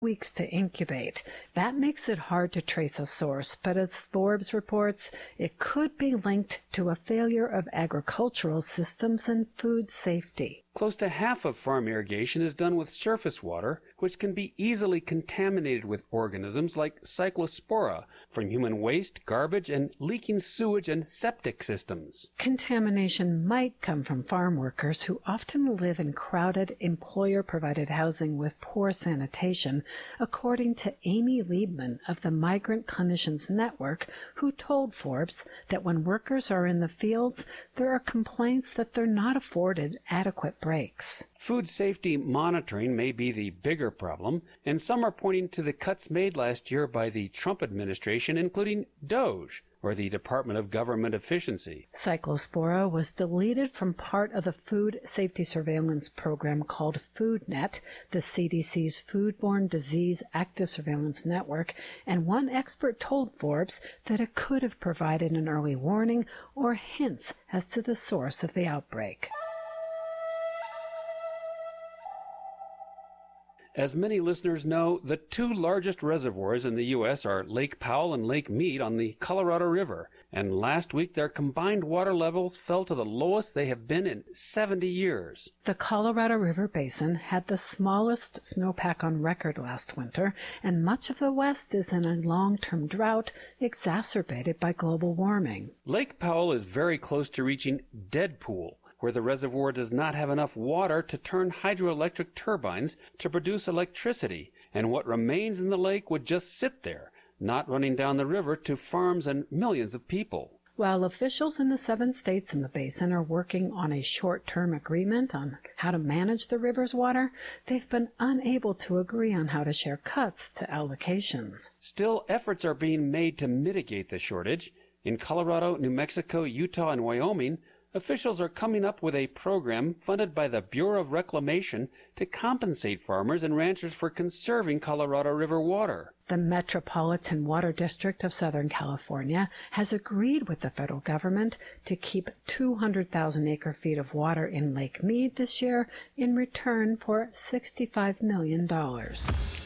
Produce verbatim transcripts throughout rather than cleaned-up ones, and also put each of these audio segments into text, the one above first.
weeks to incubate. That makes it hard to trace a source, but as Forbes reports, it could be linked to a failure of agricultural systems and food safety. Close to half of farm irrigation is done with surface water, which can be easily contaminated with organisms like cyclospora from human waste, garbage, and leaking sewage and septic systems. Contamination might come from farm workers who often live in crowded, employer-provided housing with poor sanitation, according to Amy Liebman of the Migrant Clinicians Network, who told Forbes that when workers are in the fields, there are complaints that they're not afforded adequate breaks. Food safety monitoring may be the bigger problem, and some are pointing to the cuts made last year by the Trump administration, including DOGE, or the Department of Government Efficiency. Cyclospora was deleted from part of the food safety surveillance program called FoodNet, the C D C's Foodborne Disease Active Surveillance Network, and one expert told Forbes that it could have provided an early warning or hints as to the source of the outbreak. As many listeners know, the two largest reservoirs in the U S are Lake Powell and Lake Mead on the Colorado River, and last week their combined water levels fell to the lowest they have been in seventy years. The Colorado River Basin had the smallest snowpack on record last winter, and much of the West is in a long-term drought exacerbated by global warming. Lake Powell is very close to reaching dead pool, where the reservoir does not have enough water to turn hydroelectric turbines to produce electricity, and what remains in the lake would just sit there, not running down the river to farms and millions of people. While officials in the seven states in the basin are working on a short-term agreement on how to manage the river's water, they've been unable to agree on how to share cuts to allocations. Still, efforts are being made to mitigate the shortage. In Colorado, New Mexico, Utah, and Wyoming, officials are coming up with a program funded by the Bureau of Reclamation to compensate farmers and ranchers for conserving Colorado River water. The Metropolitan Water District of Southern California has agreed with the federal government to keep two hundred thousand acre-feet of water in Lake Mead this year in return for sixty-five million dollars.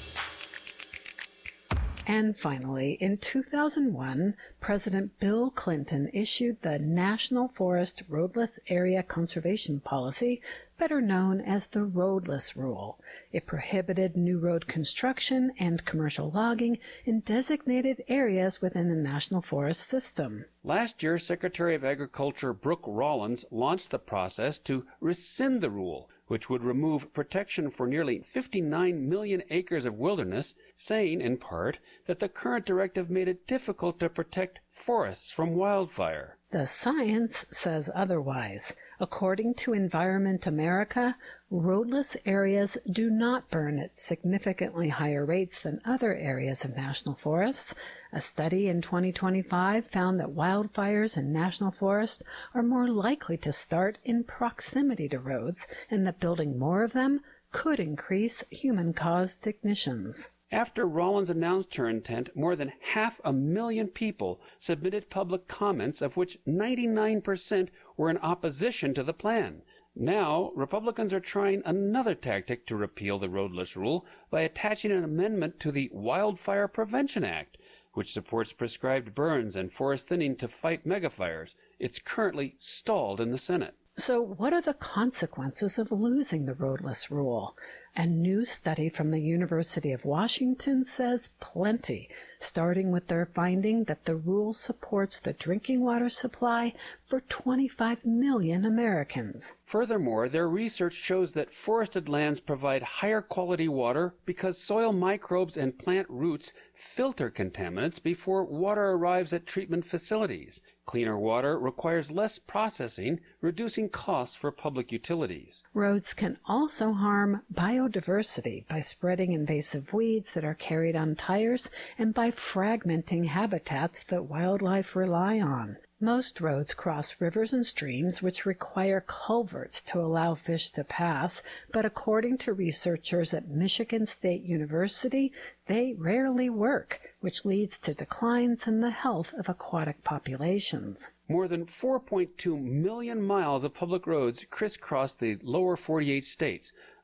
And finally, in two thousand one, President Bill Clinton issued the National Forest Roadless Area Conservation Policy, better known as the Roadless Rule. It prohibited new road construction and commercial logging in designated areas within the National Forest System. Last year, Secretary of Agriculture Brooke Rollins launched the process to rescind the rule, which would remove protection for nearly fifty-nine million acres of wilderness, saying, in part, that the current directive made it difficult to protect forests from wildfire. The science says otherwise. According to Environment America, roadless areas do not burn at significantly higher rates than other areas of national forests. A study in twenty twenty-five found that wildfires in national forests are more likely to start in proximity to roads, and that building more of them could increase human-caused ignitions. After Rollins announced her intent, more than half a million people submitted public comments, of which ninety-nine percent were in opposition to the plan. Now, Republicans are trying another tactic to repeal the roadless rule by attaching an amendment to the Wildfire Prevention Act, which supports prescribed burns and forest thinning to fight megafires. It's currently stalled in the Senate. So what are the consequences of losing the roadless rule? A new study from the University of Washington says plenty, starting with their finding that the rule supports the drinking water supply for twenty-five million Americans. Furthermore, their research shows that forested lands provide higher quality water because soil microbes and plant roots filter contaminants before water arrives at treatment facilities. Cleaner water requires less processing, reducing costs for public utilities. Roads can also harm biodiversity by spreading invasive weeds that are carried on tires and by fragmenting habitats that wildlife rely on. Most roads cross rivers and streams, which require culverts to allow fish to pass, but according to researchers at Michigan State University, they rarely work, which leads to declines in the health of aquatic populations. More than four point two million miles of public roads crisscross the lower forty-eight states,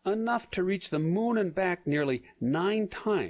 enough to reach the moon and back nearly nine times